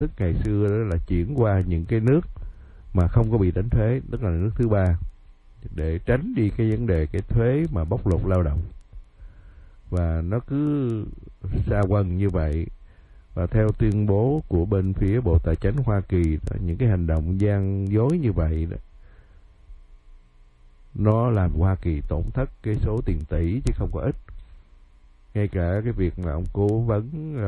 tức ngày xưa đó là chuyển qua những cái nước mà không có bị đánh thuế, tức là nước thứ ba, để tránh đi cái vấn đề cái thuế mà bóc lột lao động. Và nó cứ xa quần như vậy. Và theo tuyên bố của bên phía Bộ Tài chính Hoa Kỳ, những cái hành động gian dối như vậy đó, nó làm Hoa Kỳ tổn thất cái số tiền tỷ chứ không có ít. Ngay cả cái việc mà ông cố vấn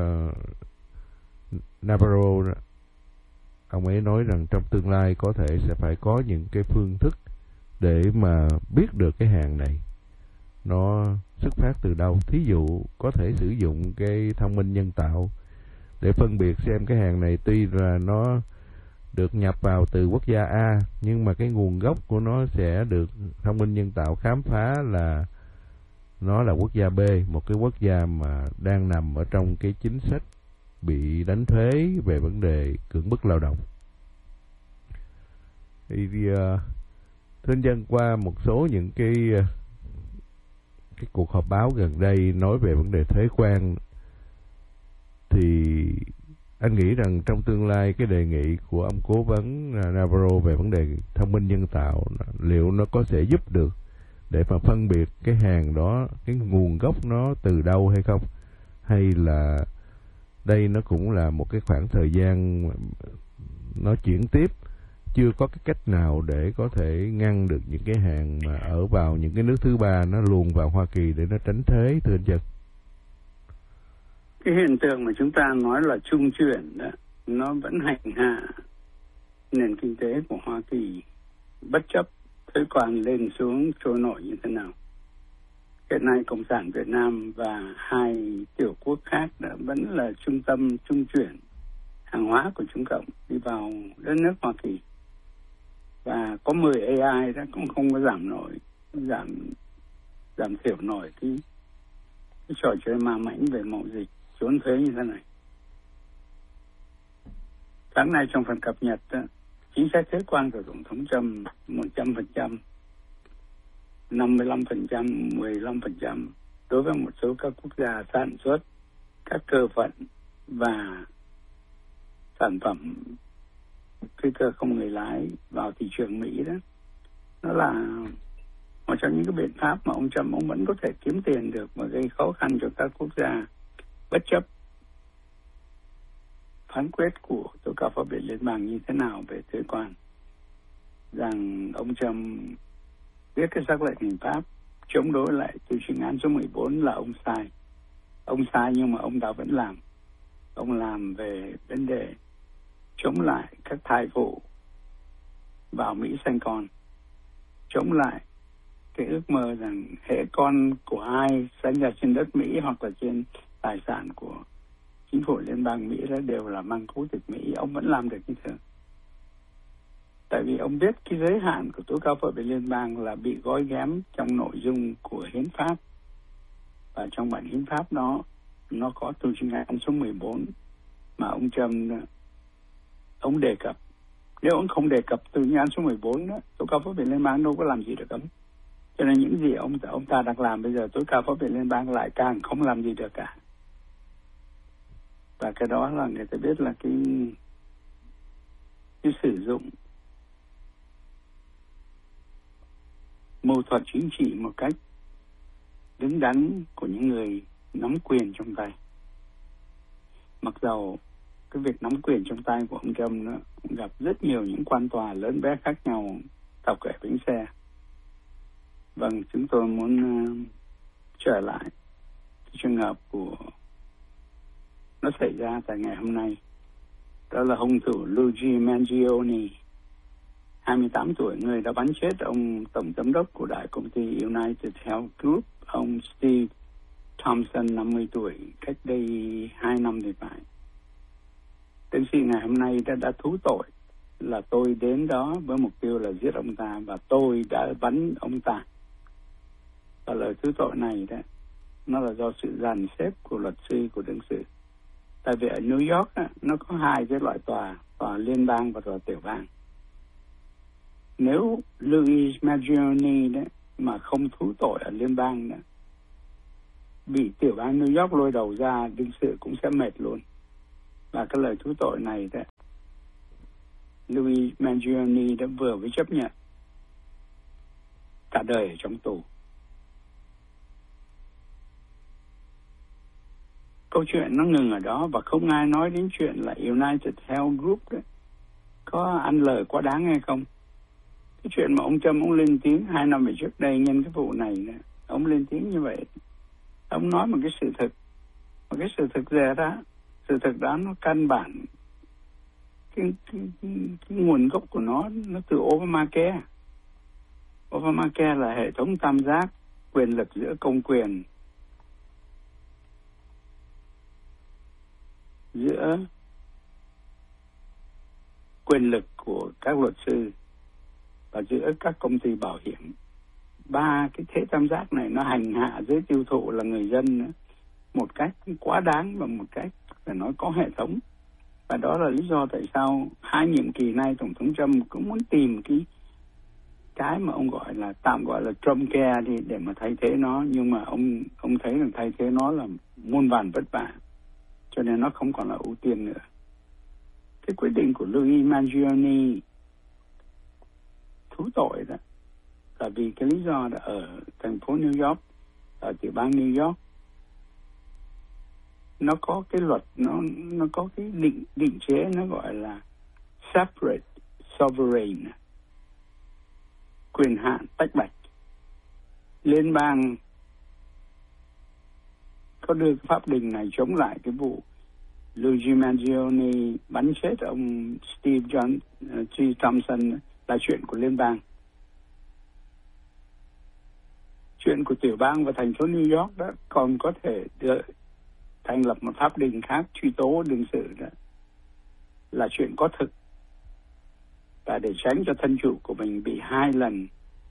Navarro đó, ông ấy nói rằng trong tương lai có thể sẽ phải có những cái phương thức để mà biết được cái hàng này nó xuất phát từ đâu. Thí dụ có thể sử dụng cái thông minh nhân tạo để phân biệt xem cái hàng này tuy là nó được nhập vào từ quốc gia A, nhưng mà cái nguồn gốc của nó sẽ được thông minh nhân tạo khám phá là nó là quốc gia B, một cái quốc gia mà đang nằm ở trong cái chính sách bị đánh thuế về vấn đề cưỡng bức lao động. Thì thưa anh Dân, qua một số những cái cuộc họp báo gần đây nói về vấn đề thuế quan, thì anh nghĩ rằng trong tương lai cái đề nghị của ông cố vấn Navarro về vấn đề thông minh nhân tạo liệu nó có sẽ giúp được để mà phân biệt cái hàng đó, cái nguồn gốc nó từ đâu hay không, hay là đây nó cũng là một cái khoảng thời gian nó chuyển tiếp, chưa có cái cách nào để có thể ngăn được những cái hàng mà ở vào những cái nước thứ ba nó luồn vào Hoa Kỳ để nó tránh thuế, thưa anh Trần? Cái hiện tượng mà chúng ta nói là trung chuyển đó, nó vẫn hành hạ nền kinh tế của Hoa Kỳ bất chấp thuế quan lên xuống trôi nổi như thế nào. Hiện nay Cộng sản Việt Nam và hai tiểu quốc khác đã vẫn là trung tâm trung chuyển hàng hóa của Trung Cộng đi vào đất nước Hoa Kỳ. Và có 10 AI đó cũng không có giảm thiểu nổi cái trò chơi ma mãnh về mậu dịch trốn thuế như thế này. Sáng nay trong phần cập nhật đó, chính sách thuế quan của Tổng thống Trump 100%, 55%, 15% đối với một số các quốc gia sản xuất các cơ phận và sản phẩm phi cơ không người lái vào thị trường Mỹ đó. Nó là một trong những cái biện pháp mà ông Trump ông vẫn có thể kiếm tiền được và gây khó khăn cho các quốc gia bất chấp phán quyết của Tố cáo pháp viện liên bang như thế nào về thuế quan, rằng ông Trump viết cái sắc lệnh hành pháp chống đối lại tù chính án số 14 là ông sai. Ông sai nhưng mà ông ta vẫn làm. Ông làm về vấn đề chống lại các thai phụ vào Mỹ sanh con, chống lại cái ước mơ rằng hệ con của ai sinh ra trên đất Mỹ hoặc là trên tài sản của chính phủ liên bang Mỹ đó đều là mang quốc tịch Mỹ. Ông vẫn làm được như thế. Tại vì ông biết cái giới hạn của tố cáo pháp viện liên bang là bị gói ghém trong nội dung của hiến pháp. Và trong bản hiến pháp đó nó có tù chính án số 14 mà ông Trump ông đề cập. Nếu ông không đề cập tù chính án số 14 đó, tố cáo pháp viện liên bang đâu có làm gì được ông. Cho nên những gì ông ta đang làm bây giờ, tố cáo pháp viện liên bang lại càng không làm gì được cả. Và cái đó là người ta biết là cái sử dụng mâu thuẫn chính trị một cách đứng đắn của những người nắm quyền trong tay. Mặc dầu cái việc nắm quyền trong tay của ông Trump nó gặp rất nhiều những quan tòa lớn bé khác nhau thọc kẻ bánh xe. Vâng, chúng tôi muốn trở lại cái trường hợp của nó xảy ra tại ngày hôm nay. Đó là hung thủ Luigi Mangione, 28 tuổi, người đã bắn chết ông tổng giám đốc của đại công ty United Health Group, ông Steve Thompson, 50 tuổi, cách đây 2 năm thì phải. Tiến sĩ ngày hôm nay đã thú tội là tôi đến đó với mục tiêu là giết ông ta và tôi đã bắn ông ta. Và lời thú tội này đó, nó là do sự dàn xếp của luật sư của đương sự. Tại vì ở New York đó, nó có hai cái loại tòa liên bang và tòa tiểu bang. Nếu Luigi Mangione đó mà không thú tội ở liên bang đó, bị tiểu bang New York lôi đầu ra, đương sự cũng sẽ mệt luôn. Và cái lời thú tội này đó, Luigi Mangione đã vừa mới chấp nhận cả đời ở trong tù. Câu chuyện nó ngừng ở đó và không ai nói đến chuyện là United Health Group đó có ăn lời quá đáng hay không. Cái chuyện mà ông Trump ông lên tiếng 2 năm về trước đây nhân cái vụ này nè, ông lên tiếng như vậy, ông nói một cái sự thật, một cái sự thực ra đó, sự thật đó nó căn bản cái nguồn gốc của nó từ Obamacare. Obamacare là hệ thống tam giác quyền lực giữa công quyền, giữa quyền lực của các luật sư và giữa các công ty bảo hiểm. 3 cái thế tam giác này nó hành hạ giới tiêu thụ là người dân nữa, một cách quá đáng và một cách phải nói có hệ thống. Và đó là lý do tại sao 2 nhiệm kỳ nay Tổng thống Trump cũng muốn tìm cái mà ông gọi là tạm gọi là Trumpcare đi để mà thay thế nó, nhưng mà ông thấy rằng thay thế nó là muôn vàn vất vả, cho nên nó không còn là ưu tiên nữa. Cái quyết định của Luigi Mangione thú tội đó là vì cái lý do là ở thành phố New York, ở tiểu bang New York, nó có cái luật, nó có cái định chế nó gọi là separate sovereign, quyền hạn tách bạch. Liên bang có đưa cái pháp đình này chống lại cái vụ Luigi Mangione bắn chết ông Steve Thompson là chuyện của liên bang. Chuyện của tiểu bang và thành phố New York đó còn có thể thành lập một pháp đình khác truy tố đương sự đó là chuyện có thực. Và để tránh cho thân chủ của mình bị 2 lần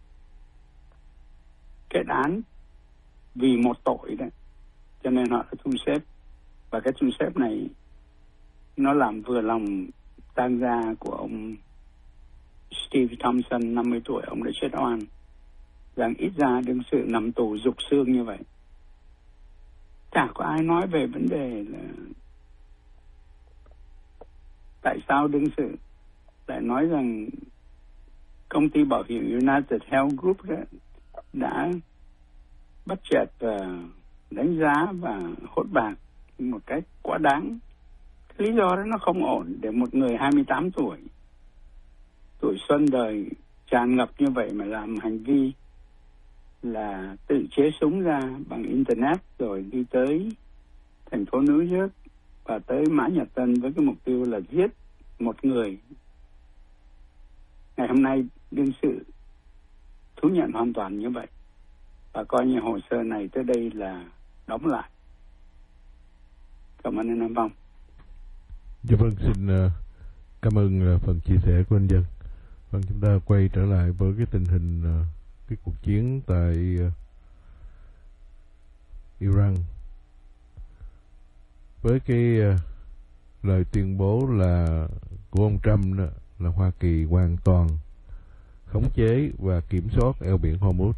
kết án vì một tội đó, cho nên họ đã thu xếp. Và cái thu xếp này nó làm vừa lòng tang gia của ông Steve Thompson 50 tuổi, ông đã chết oan, rằng ít ra đương sự nằm tù rục xương như vậy. Chả có ai nói về vấn đề là tại sao đương sự lại nói rằng công ty bảo hiểm United Health Group đã bắt chẹt và đánh giá và hốt bạc một cách quá đáng. Cái lý do đó nó không ổn để một người 28 tuổi xuân đời tràn ngập như vậy mà làm hành vi là tự chế súng ra bằng internet rồi đi tới thành phố New York và tới Mã Nhật Tân với cái mục tiêu là giết một người. Ngày hôm nay đương sự thú nhận hoàn toàn như vậy và coi như hồ sơ này tới đây là đóng lại. Cảm ơn anh Nam Phong. Dạ vâng, xin cảm ơn phần chia sẻ của anh Dân. Vâng, chúng ta quay trở lại với cái tình hình cái cuộc chiến tại Iran. Với cái lời tuyên bố là của ông Trump đó, là Hoa Kỳ hoàn toàn khống chế và kiểm soát eo biển Hormuz.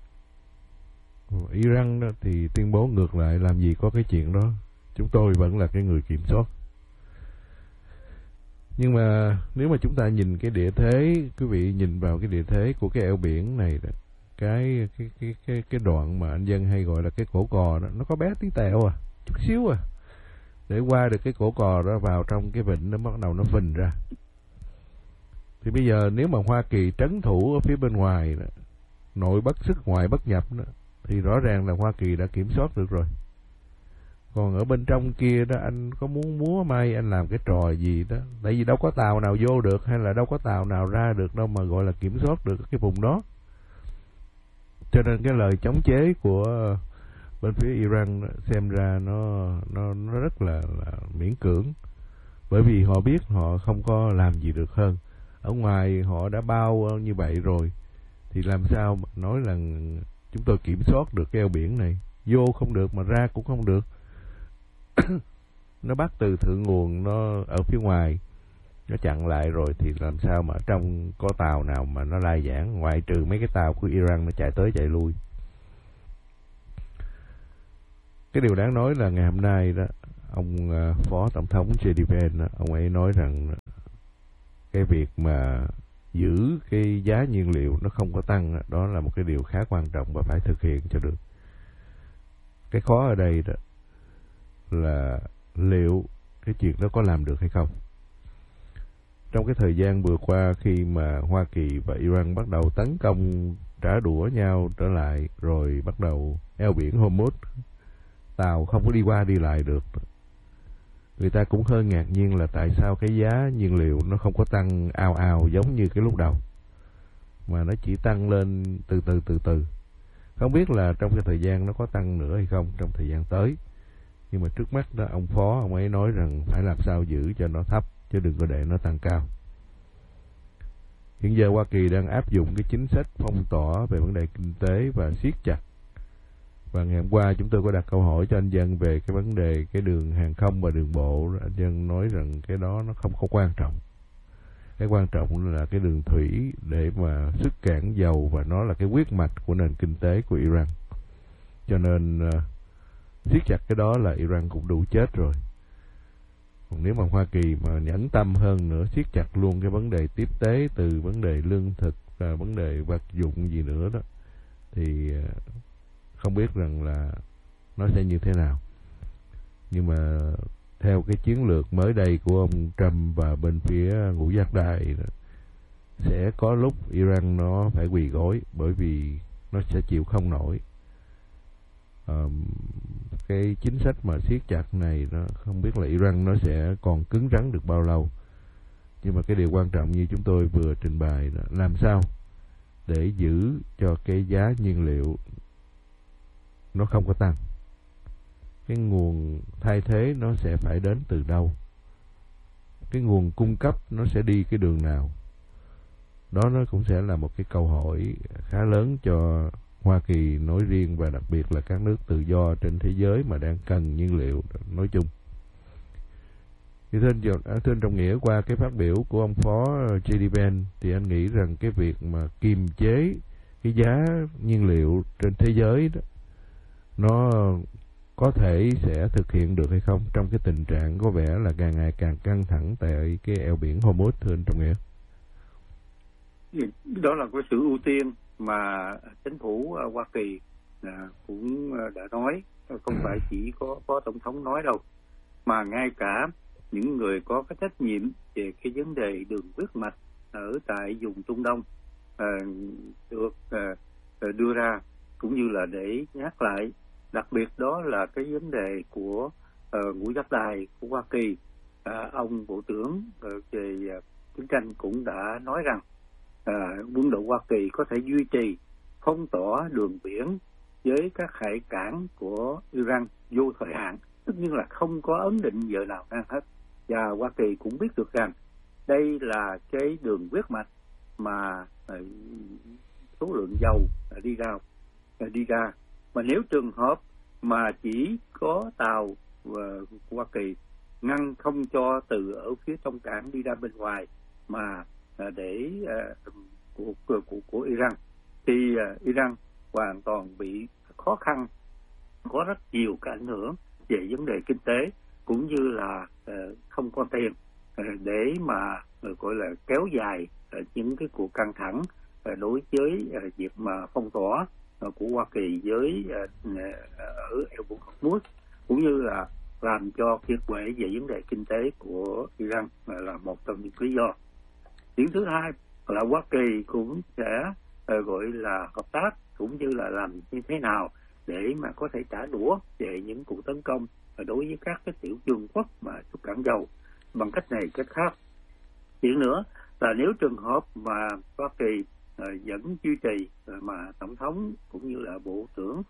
Iran đó thì tuyên bố ngược lại, làm gì có cái chuyện đó, chúng tôi vẫn là cái người kiểm soát. Nhưng mà nếu mà chúng ta nhìn cái địa thế, quý vị nhìn vào cái địa thế của cái eo biển này đó, cái đoạn mà anh Dân hay gọi là cái cổ cò đó, nó có bé tí tẹo à, chút xíu à. Để qua được cái cổ cò đó vào trong cái vịnh, nó bắt đầu nó phình ra. Thì bây giờ nếu mà Hoa Kỳ trấn thủ ở phía bên ngoài đó, nội bất xuất ngoại bất nhập đó, thì rõ ràng là Hoa Kỳ đã kiểm soát được rồi. Còn ở bên trong kia đó, anh có muốn múa may, anh làm cái trò gì đó, tại vì đâu có tàu nào vô được, hay là đâu có tàu nào ra được đâu mà gọi là kiểm soát được cái vùng đó. Cho nên cái lời chống chế của bên phía Iran đó, xem ra nó rất là miễn cưỡng, bởi vì họ biết họ không có làm gì được hơn. Ở ngoài họ đã bao như vậy rồi, thì làm sao mà nói là chúng tôi kiểm soát được cái eo biển này, vô không được mà ra cũng không được. Nó bắt từ thượng nguồn, nó ở phía ngoài nó chặn lại rồi, thì làm sao mà trong có tàu nào mà nó lai giảng, ngoại trừ mấy cái tàu của Iran nó chạy tới chạy lui. Cái điều đáng nói là ngày hôm nay đó, ông Phó Tổng thống J.D. Vance, ông ấy nói rằng cái việc mà giữ cái giá nhiên liệu nó không có tăng, đó là một cái điều khá quan trọng và phải thực hiện cho được. Cái khó ở đây đó là liệu cái chuyện đó có làm được hay không. Trong cái thời gian vừa qua, khi mà Hoa Kỳ và Iran bắt đầu tấn công trả đũa nhau trở lại, rồi bắt đầu eo biển Hormuz, tàu không có đi qua đi lại được, người ta cũng hơi ngạc nhiên là tại sao cái giá nhiên liệu nó không có tăng ào ào giống như cái lúc đầu, mà nó chỉ tăng lên từ từ. Không biết là trong cái thời gian nó có tăng nữa hay không trong thời gian tới. Nhưng mà trước mắt đó, ông Phó ông ấy nói rằng phải làm sao giữ cho nó thấp, chứ đừng có để nó tăng cao. Hiện giờ Hoa Kỳ đang áp dụng cái chính sách phong tỏa về vấn đề kinh tế và siết chặt. Và ngày hôm qua chúng tôi có đặt câu hỏi cho anh Dân về cái vấn đề cái đường hàng không và đường bộ. Anh Dân nói rằng cái đó nó không có quan trọng. Cái quan trọng là cái đường thủy để mà xuất cảng dầu, và nó là cái huyết mạch của nền kinh tế của Iran. Cho nên siết chặt cái đó là Iran cũng đủ chết rồi. Còn nếu mà Hoa Kỳ mà nhẫn tâm hơn nữa, siết chặt luôn cái vấn đề tiếp tế, từ vấn đề lương thực và vấn đề vật dụng gì nữa đó, thì không biết rằng là nó sẽ như thế nào. Nhưng mà theo cái chiến lược mới đây của ông Trump và bên phía ngũ giác đài, sẽ có lúc Iran nó phải quỳ gối, bởi vì nó sẽ chịu không nổi. Cái chính sách mà siết chặt này, nó không biết là Iran nó sẽ còn cứng rắn được bao lâu. Nhưng mà cái điều quan trọng như chúng tôi vừa trình bày là làm sao để giữ cho cái giá nhiên liệu nó không có tăng. Cái nguồn thay thế nó sẽ phải đến từ đâu, cái nguồn cung cấp nó sẽ đi cái đường nào. Đó nó cũng sẽ là một cái câu hỏi khá lớn cho Hoa Kỳ nói riêng, và đặc biệt là các nước tự do trên thế giới mà đang cần nhiên liệu nói chung. Thì thưa anh Trọng Nghĩa, qua cái phát biểu của ông Phó J.D. Vance, thì anh nghĩ rằng cái việc mà kiềm chế cái giá nhiên liệu trên thế giới đó, nó có thể sẽ thực hiện được hay không trong cái tình trạng có vẻ là càng ngày càng căng thẳng tại cái eo biển Hormuz, thưa anh Trọng Nghĩa? Đó là cái sự ưu tiên mà chính phủ Hoa Kỳ cũng đã nói, không phải chỉ có Phó Tổng thống nói đâu, mà ngay cả những người có cái trách nhiệm về cái vấn đề đường huyết mạch ở tại vùng Trung Đông được đưa ra, cũng như là để nhắc lại. Đặc biệt đó là cái vấn đề của ngũ giác đài của Hoa Kỳ. Ông Bộ trưởng về chiến tranh cũng đã nói rằng quân đội Hoa Kỳ có thể duy trì phong tỏa đường biển với các hải cảng của Iran vô thời hạn, tất nhiên là không có ấn định giờ nào ngang hết. Và Hoa Kỳ cũng biết được rằng đây là cái đường huyết mạch mà số lượng dầu đi ra. Mà nếu trường hợp mà chỉ có tàu Hoa Kỳ ngăn không cho từ ở phía trong cảng đi ra bên ngoài, mà để của Iran, thì Iran hoàn toàn bị khó khăn, có rất nhiều cái ảnh hưởng về vấn đề kinh tế, cũng như là không có tiền để mà gọi là kéo dài những cái cuộc căng thẳng đối với việc mà phong tỏa của Hoa Kỳ với ở eo biển Hormuz, cũng như là làm cho kiệt quệ về vấn đề kinh tế của Iran là một trong những lý do. Điểm thứ hai là Hoa Kỳ cũng sẽ gọi là hợp tác, cũng như là làm như thế nào để mà có thể trả đũa về những cuộc tấn công đối với các cái tiểu vương quốc mà xuất cảng dầu bằng cách này cách khác. Chuyện nữa là nếu trường hợp mà Hoa Kỳ vẫn duy trì mà tổng thống cũng như là bộ trưởng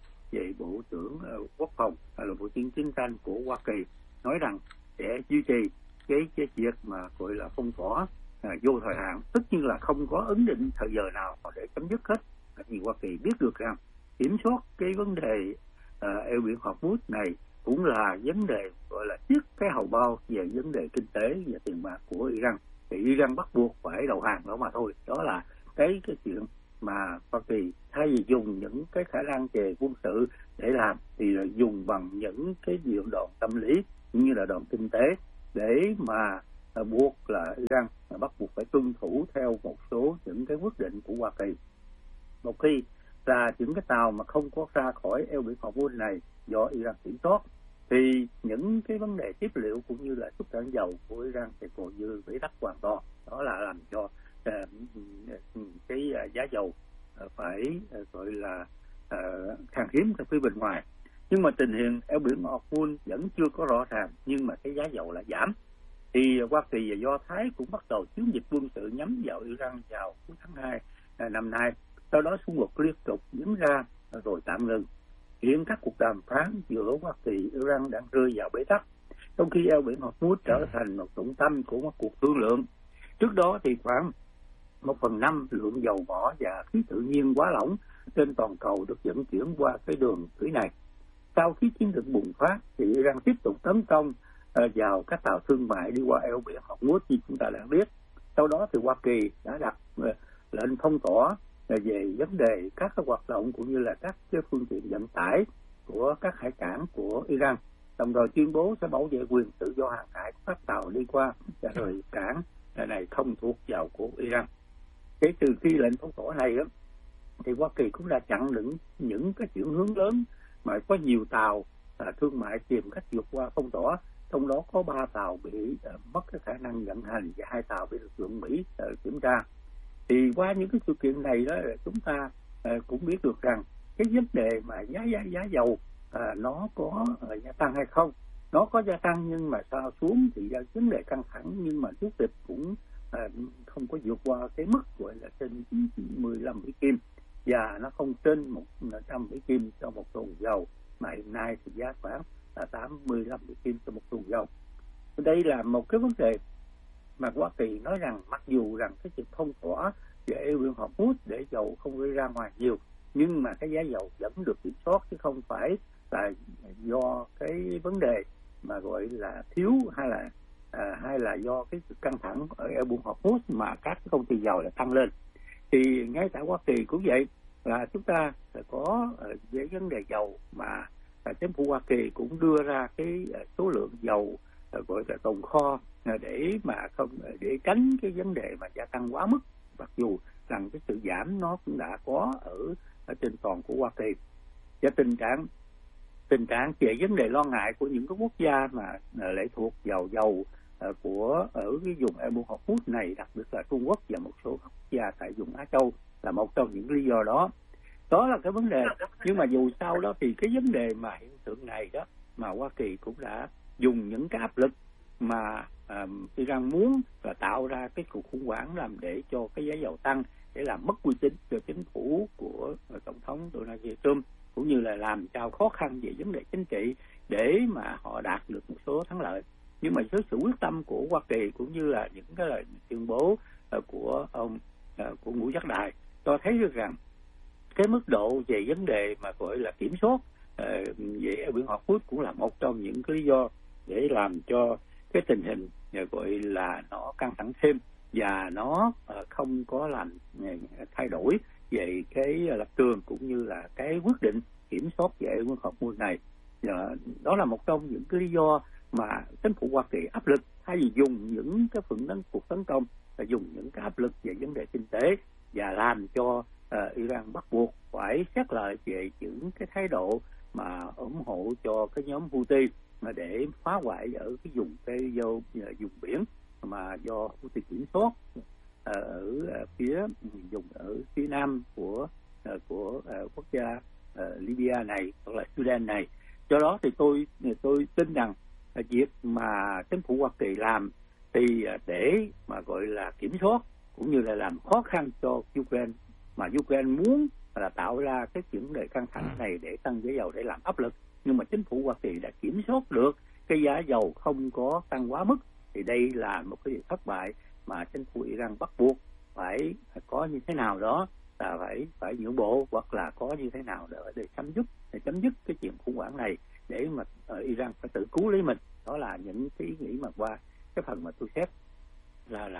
quốc phòng hay là bộ trưởng chiến tranh của Hoa Kỳ nói rằng sẽ duy trì cái việc mà gọi là phong tỏa vô thời hạn, tất nhiên là không có ấn định thời giờ nào để chấm dứt hết. Vì Hoa Kỳ biết được rằng kiểm soát cái vấn đề eo biển Hormuz này cũng là vấn đề gọi là chiếc cái hầu bao về vấn đề kinh tế và tiền bạc của Iran. Thì Iran bắt buộc phải đầu hàng đó mà thôi. Đó là cái chuyện mà Hoa Kỳ thay vì dùng những cái khả năng về quân sự để làm thì là dùng bằng những cái điều đòn tâm lý cũng như là đòn kinh tế để mà buộc là Iran bắt buộc phải tuân thủ theo một số những cái quyết định của Hoa Kỳ. Một khi là những cái tàu mà không có ra khỏi eo biển Hormuz này do Iran kiểm soát thì những cái vấn đề tiếp liệu cũng như là xuất cảng dầu của Iran thì còn như bế tắc hoàn toàn. Đó là làm cho cái giá dầu phải gọi là khan hiếm từ phía bên ngoài. Nhưng mà tình hình eo biển Hormuz vẫn chưa có rõ ràng, nhưng mà cái giá dầu lại giảm. Thì Hoa Kỳ và Do Thái cũng bắt đầu chiến dịch quân sự nhắm vào Iran vào cuối tháng 2 năm nay. Sau đó xung đột liên tục diễn ra rồi tạm ngừng. Hiện các cuộc đàm phán giữa Hoa Kỳ và Iran đang rơi vào bế tắc, trong khi eo biển Hormuz trở thành một trọng tâm của một cuộc thương lượng. Trước đó thì khoảng 1/5 lượng dầu mỏ và khí tự nhiên hóa lỏng trên toàn cầu được vận chuyển qua cái đường thủy này. Sau khi chiến dịch bùng phát thì Iran tiếp tục tấn công vào các tàu thương mại đi qua eo biển Hormuz như chúng ta đã biết. Sau đó thì Hoa Kỳ đã đặt lệnh phong tỏa về vấn đề các hoạt động cũng như là các cái phương tiện vận tải của các hải cảng của Iran, đồng thời tuyên bố sẽ bảo vệ quyền tự do hàng hải của các tàu đi qua rồi cảng này không thuộc vào của Iran. Kể từ khi lệnh phong tỏa này đó, thì Hoa Kỳ cũng đã chặn đứng những cái chuyển hướng lớn mà có nhiều tàu thương mại tìm cách vượt qua phong tỏa, trong đó có 3 tàu bị mất cái khả năng vận hành và 2 tàu bị lực lượng Mỹ kiểm tra. Thì qua những cái sự kiện này đó chúng ta cũng biết được rằng cái vấn đề mà giá dầu nó có gia tăng hay không. Nó có gia tăng nhưng mà sao xuống thì vấn đề căng thẳng, nhưng mà tiếp tục cũng không có vượt qua cái mức gọi là trên 15 Mỹ Kim, và nó không trên 100 Mỹ Kim cho một thùng dầu, mà hiện nay thì giá khoảng là 85 Mỹ Kim cho một thùng dầu. Đây là một cái vấn đề mà Hoa Kỳ nói rằng mặc dù rằng cái sự phong tỏa về eo biển Hormuz để dầu không gây ra ngoài nhiều, nhưng mà cái giá dầu vẫn được kiểm soát, chứ không phải là do cái vấn đề mà gọi là thiếu hay là do cái sự căng thẳng ở eo biển Hormuz mà các cái công ty dầu lại tăng lên. Thì ngay tại Hoa Kỳ cũng vậy, là chúng ta có về vấn đề dầu mà chính phủ Hoa Kỳ cũng đưa ra cái số lượng dầu gọi là tồn kho để mà không để tránh cái vấn đề mà gia tăng quá mức, mặc dù rằng cái sự giảm nó cũng đã có ở trên toàn của Hoa Kỳ. Và tình trạng về vấn đề lo ngại của những cái quốc gia mà lệ thuộc vào dầu của ở cái vùng eo biển Hormuz này, đặc biệt là Trung Quốc và một số quốc gia tại vùng Á Châu là một trong những lý do đó. Đó là cái vấn đề. Nhưng mà dù sao đó thì cái vấn đề mà hiện tượng này đó mà Hoa Kỳ cũng đã dùng những cái áp lực mà Iran muốn là tạo ra cái cuộc khủng hoảng làm để cho cái giá dầu tăng, để làm mất uy tín cho chính phủ của tổng thống Donald Trump, cũng như là làm cho khó khăn về vấn đề chính trị để mà họ đạt được một số thắng lợi. Nhưng mà với sự quyết tâm của Hoa Kỳ cũng như là những cái lời tuyên bố của ông của Ngũ Giác Đài cho thấy được rằng cái mức độ về vấn đề mà gọi là kiểm soát về eo biển Hormuz cũng là một trong những cái lý do để làm cho cái tình hình gọi là nó căng thẳng thêm, và nó không có làm thay đổi về cái lập trường cũng như là cái quyết định kiểm soát về eo biển Hormuz này. Đó là một trong những cái lý do mà chính phủ Hoa Kỳ áp lực, thay vì dùng những cái cuộc tấn công là dùng những cái áp lực về vấn đề kinh tế và làm cho Iran bắt buộc phải xét lại về những cái thái độ mà ủng hộ cho cái nhóm Houthi mà để phá hoại ở cái vùng vùng biển mà do Houthi kiểm soát ở phía vùng ở phía nam của quốc gia Libya này hoặc là Sudan này. Do đó thì tôi tin rằng việc mà chính phủ Hoa Kỳ làm thì để mà gọi là kiểm soát cũng như là làm khó khăn cho Ukraine, mà Ukraine muốn là tạo ra cái vấn đề căng thẳng này để tăng giá dầu để làm áp lực, nhưng mà chính phủ Hoa Kỳ đã kiểm soát được cái giá dầu không có tăng quá mức, thì đây là một cái điều thất bại mà chính phủ Iran bắt buộc phải có như thế nào đó là phải nhượng bộ, hoặc là có như thế nào để chấm dứt cái chuyện khủng hoảng này, để mà Iran phải tự cứu lấy mình. Đó là những cái ý nghĩ mà qua cái phần mà tôi xét là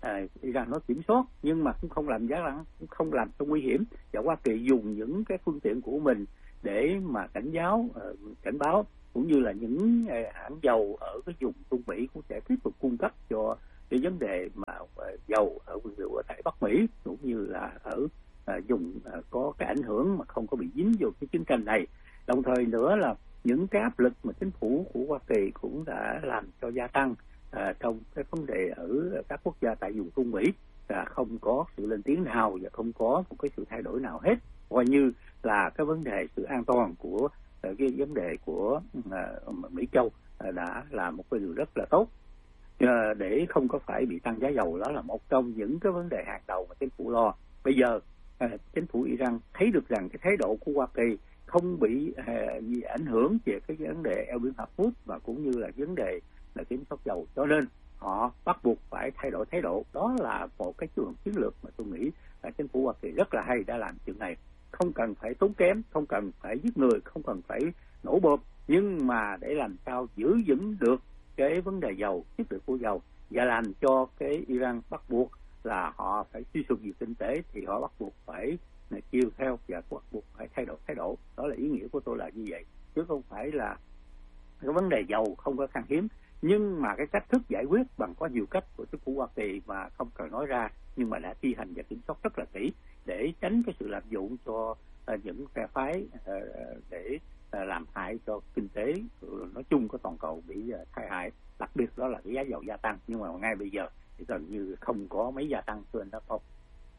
Iran nó kiểm soát nhưng mà cũng không làm giá lăng, cũng không làm cho nguy hiểm, và Hoa Kỳ dùng những cái phương tiện của mình để mà cảnh báo cũng như là những hãng dầu ở cái vùng Trung Mỹ cũng sẽ tiếp tục cung cấp cho cái vấn đề mà dầu ở tại Bắc Mỹ cũng như là ở vùng có cái ảnh hưởng mà không có bị dính vào cái chiến tranh này. Đồng thời nữa là những cái áp lực mà chính phủ của Hoa Kỳ cũng đã làm cho gia tăng trong cái vấn đề ở các quốc gia tại vùng Trung Mỹ, không có sự lên tiếng nào và không có một cái sự thay đổi nào hết, coi như là cái vấn đề sự an toàn của cái vấn đề của Mỹ Châu đã là một cái điều rất là tốt để không có phải bị tăng giá dầu. Đó là một trong những cái vấn đề hàng đầu mà chính phủ lo. Bây giờ chính phủ Iran thấy được rằng cái thái độ của Hoa Kỳ không bị ảnh hưởng về cái vấn đề eo biển Hormuz và cũng như là vấn đề là kiểm soát dầu, cho nên họ bắt buộc phải thay đổi thái độ. Đó là một cái chiến lược mà tôi nghĩ là chính phủ Hoa Kỳ rất là hay đã làm chuyện này. Không cần phải tốn kém, không cần phải giết người, không cần phải nổ bom, nhưng mà để làm sao giữ vững được cái vấn đề dầu, chất lượng của dầu, và làm cho cái Iran bắt buộc là họ phải suy sụp về kinh tế, thì họ bắt buộc phải chiêu theo và bắt buộc phải thay đổi thái độ. Đó là ý nghĩa của tôi là như vậy, chứ không phải là cái vấn đề dầu không có khan hiếm, nhưng mà cái cách thức giải quyết bằng có nhiều cách của chính phủ Hoa Kỳ mà không cần nói ra, nhưng mà đã thi hành và kiểm soát rất là kỹ để tránh cái sự lạm dụng cho những phe phái để làm hại cho kinh tế nói chung của toàn cầu bị tai hại, đặc biệt đó là cái giá dầu gia tăng. Nhưng mà ngay bây giờ thì gần như không có mấy gia tăng, thưa anh Đáp Phong.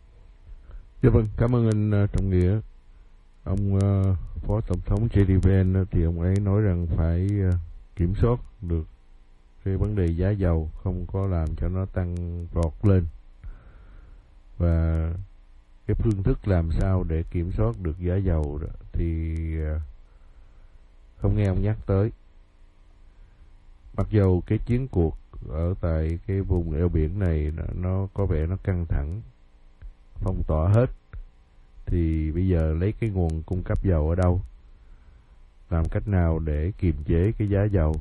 Dạ vâng, cảm ơn anh Trọng Nghĩa. Ông Phó Tổng thống J.D. Vance thì ông ấy nói rằng phải kiểm soát được cái vấn đề giá dầu, không có làm cho nó tăng vọt lên, và cái phương thức làm sao để kiểm soát được giá dầu đó thì không nghe ông nhắc tới. Mặc dù cái chiến cuộc ở tại cái vùng eo biển này nó có vẻ nó căng thẳng, phong tỏa hết, thì bây giờ lấy cái nguồn cung cấp dầu ở đâu, làm cách nào để kiềm chế cái giá dầu.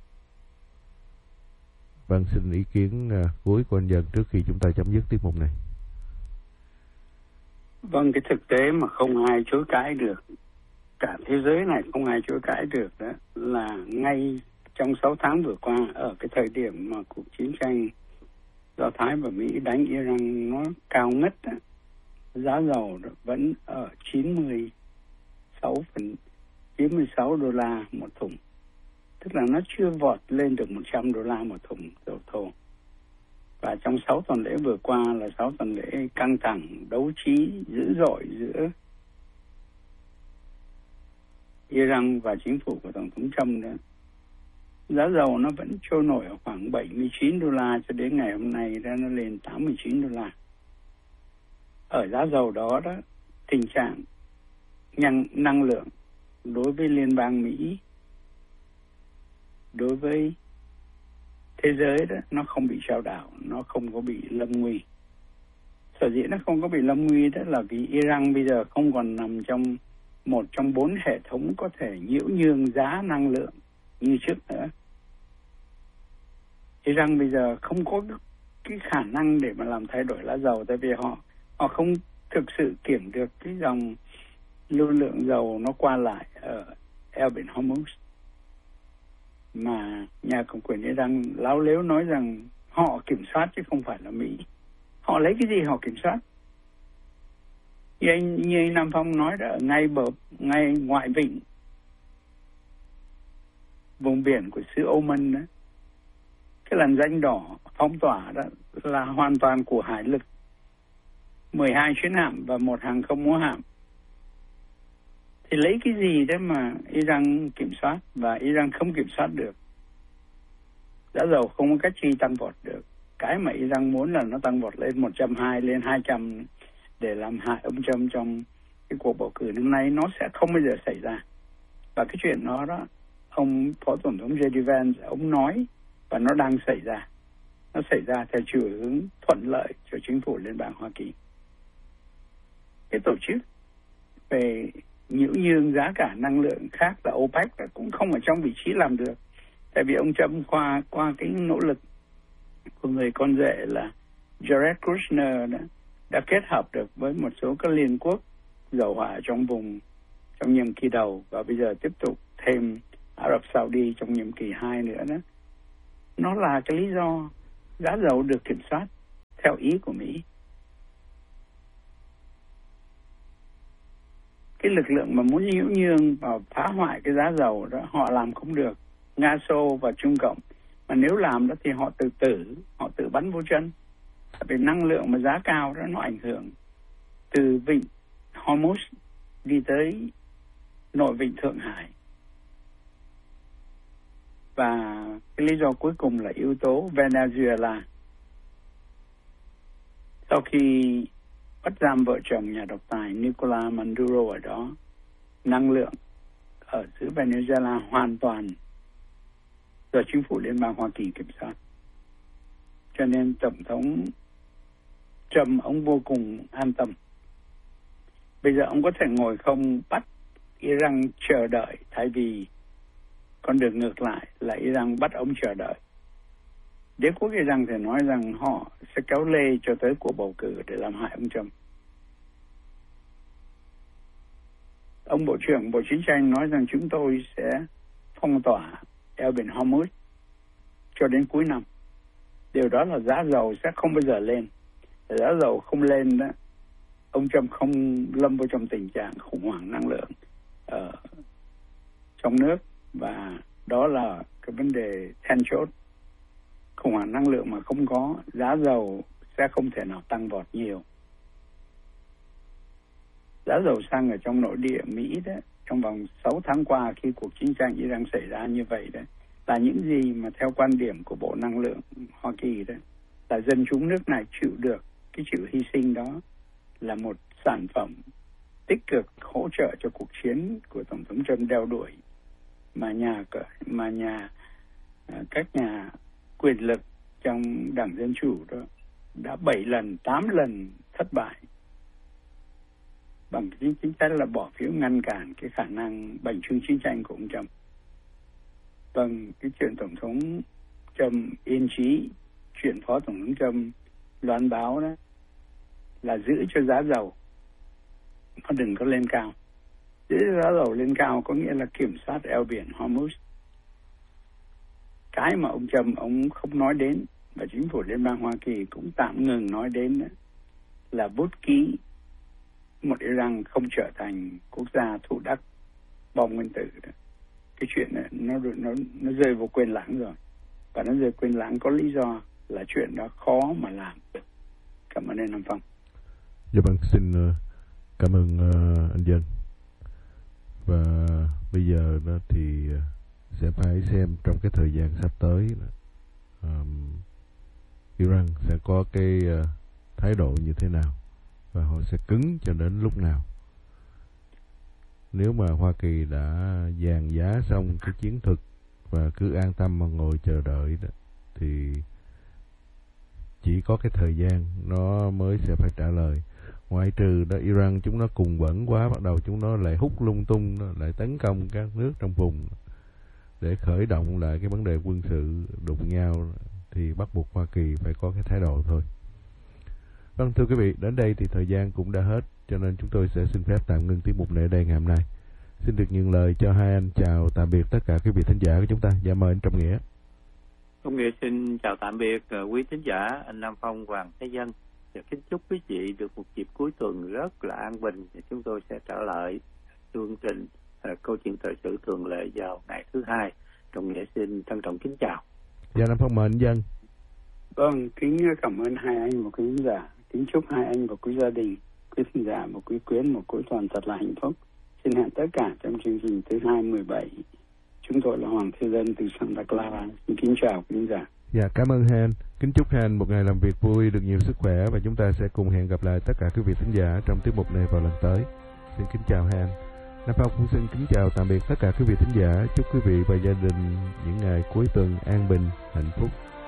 Vâng, xin ý kiến cuối của anh Dân trước khi chúng ta chấm dứt tiết mục này. Vâng, cái thực tế mà không ai chối cãi được, cả thế giới này không ai chối cãi được, đó là ngay trong 6 tháng vừa qua, ở cái thời điểm mà cuộc chiến tranh Do Thái và Mỹ đánh Iran nó cao ngất đó, giá dầu vẫn ở 96 đô la một thùng, tức là nó chưa vọt lên được 100 đô la một thùng dầu thô. Và trong 6 tuần lễ vừa qua là 6 tuần lễ căng thẳng, đấu trí dữ dội giữa Iran và chính phủ của Tổng thống Trump nữa. Giá dầu nó vẫn trôi nổi ở khoảng 79 đô la cho đến ngày hôm nay ra nó lên 89 đô la. Ở giá dầu đó đó, tình trạng năng lượng đối với Liên bang Mỹ, đối với thế giới đó, nó không bị chao đảo, nó không có bị lâm nguy. Sở dĩ nó không có bị lâm nguy đó là vì Iran bây giờ không còn nằm trong một trong 4 hệ thống có thể nhiễu nhương giá năng lượng như trước nữa. Iran bây giờ không có cái khả năng để mà làm thay đổi giá dầu, tại vì họ không thực sự kiểm được cái dòng lưu lượng dầu nó qua lại ở eo biển Hormuz. Mà nhà cầm quyền Iran láo lếu nói rằng họ kiểm soát chứ không phải là Mỹ. Họ lấy cái gì họ kiểm soát? Như anh Nam Phong nói đã, ngay ngoại vịnh vùng biển của xứ Oman đó, cái làn danh đỏ phong tỏa đó là hoàn toàn của hải lực, 12 chiến hạm và 1 hàng không mẫu hạm. Thì lấy cái gì đấy mà Iran kiểm soát, và Iran không kiểm soát được. Giá dầu không có cách chi tăng vọt được. Cái mà Iran muốn là nó tăng vọt lên 120, lên 200 để làm hại ông Trump trong cái cuộc bầu cử năm nay, nó sẽ không bao giờ xảy ra. Và cái chuyện đó đó, ông Phó Tổng thống J.D. Vance, ông nói, và nó đang xảy ra. Nó xảy ra theo chiều hướng thuận lợi cho chính phủ Liên bang Hoa Kỳ. Cái tổ chức về nhiễu nhương giá cả năng lượng khác là OPEC cũng không ở trong vị trí làm được. Tại vì ông Trump qua cái nỗ lực của người con rể là Jared Kushner đã kết hợp được với một số các liên quốc dầu hỏa trong vùng trong nhiệm kỳ đầu, và bây giờ tiếp tục thêm Ả Rập Saudi trong nhiệm kỳ 2 nữa đó. Nó là cái lý do giá dầu được kiểm soát theo ý của Mỹ. Cái lực lượng mà muốn nhiễu nhương và phá hoại cái giá dầu đó, họ làm không được. Nga, Xô và Trung Cộng. Mà nếu làm đó thì họ họ tự bắn vô chân. Vì năng lượng mà giá cao đó nó ảnh hưởng từ vịnh Hormuz đi tới nội vịnh Thượng Hải. Và cái lý do cuối cùng là yếu tố Venezuela. Sau khi bắt giam vợ chồng nhà độc tài Nicolas Maduro ở đó, năng lượng ở xứ Venezuela hoàn toàn do chính phủ Liên bang Hoa Kỳ kiểm soát. Cho nên Tổng thống Trump ông vô cùng an tâm. Bây giờ ông có thể ngồi không bắt Iran chờ đợi, thay vì con đường ngược lại là Iran bắt ông chờ đợi. Đế quốc Iran thì nói rằng họ sẽ kéo lê cho tới cuộc bầu cử để làm hại ông Trump. Ông Bộ trưởng Bộ Chiến tranh nói rằng chúng tôi sẽ phong tỏa eo biển Hormuz cho đến cuối năm. Điều đó là giá dầu sẽ không bao giờ lên. Giá dầu không lên đó, ông Trump không lâm vào trong tình trạng khủng hoảng năng lượng ở trong nước, và đó là cái vấn đề then chốt. Khủng hoảng năng lượng mà không có, giá dầu sẽ không thể nào tăng vọt nhiều. Giá dầu xăng ở trong nội địa Mỹ đó, trong vòng 6 tháng qua khi cuộc chiến tranh Iran xảy ra như vậy đó, là những gì mà theo quan điểm của Bộ Năng lượng Hoa Kỳ đó, là dân chúng nước này chịu được cái chịu hy sinh đó là một sản phẩm tích cực hỗ trợ cho cuộc chiến của Tổng thống Trump đeo đuổi, các nhà quyền lực trong Đảng Dân Chủ đó đã 7 lần, 8 lần thất bại bằng chính sách là bỏ phiếu ngăn cản cái khả năng bành trướng chiến tranh của ông Trump. Vâng, cái chuyện Tổng thống Trump yên trí, chuyện Phó Tổng thống Trump loan báo đó là giữ cho giá dầu nó đừng có lên cao. Giữ giá dầu lên cao có nghĩa là kiểm soát eo biển Hormuz. Cái mà ông Trump ông không nói đến, và chính phủ Liên bang Hoa Kỳ cũng tạm ngừng nói đến đó, là bút ký một Iran không trở thành quốc gia thụ đắc bom nguyên tử đó. Cái chuyện này nó rơi vào quên lãng rồi, và nó rơi quên lãng có lý do là chuyện đó khó mà làm. Cảm ơn anh Nam Phong. Dạ vâng, xin cảm ơn anh Dân. Và bây giờ đó thì sẽ phải xem trong cái thời gian sắp tới Iran sẽ có cái thái độ như thế nào, và họ sẽ cứng cho đến lúc nào. Nếu mà Hoa Kỳ đã dàn giá xong cái chiến thuật và cứ an tâm mà ngồi chờ đợi đó, thì chỉ có cái thời gian nó mới sẽ phải trả lời. Ngoại trừ đó Iran chúng nó cùng quẩn quá, bắt đầu chúng nó lại hút lung tung, lại tấn công các nước trong vùng để khởi động lại cái vấn đề quân sự đụng nhau, thì bắt buộc Hoa Kỳ phải có cái thái độ thôi. Vâng, thưa quý vị, đến đây thì thời gian cũng đã hết, cho nên chúng tôi sẽ xin phép tạm ngưng tiết mục này ở đây ngày hôm nay. Xin được nhận lời cho hai anh chào tạm biệt tất cả quý vị thính giả của chúng ta. Dạ mời anh Trọng Nghĩa. Trọng Nghĩa xin chào tạm biệt quý thính giả, anh Nam Phong, Hoàng Thế Dân. Và kính chúc quý vị được một dịp cuối tuần rất là an bình. Thì chúng tôi sẽ trở lại chương trình câu chuyện thời sự thường lệ vào ngày thứ Hai. Trọng Nghĩa xin trân trọng kính chào. Dạ Nam Phong mời anh Dân. Vâng, kính cảm ơn hai anh và quý thính giả. Kính chúc hai anh và quý gia đình, quý thính giả và quý quyến một cuối tuần thật là hạnh phúc. Xin hẹn tất cả trong chương trình thứ 217. Chúng tôi là Hoàng Thế Dân từ Santa Clara. Xin kính chào quý thính giả. Dạ, cảm ơn hai anh. Kính chúc hai anh một ngày làm việc vui, được nhiều sức khỏe, và chúng ta sẽ cùng hẹn gặp lại tất cả quý vị thính giả trong tiết mục này vào lần tới. Xin kính chào hai anh. Nam Phong cũng xin kính chào tạm biệt tất cả quý vị thính giả. Chúc quý vị và gia đình những ngày cuối tuần an bình, hạnh phúc.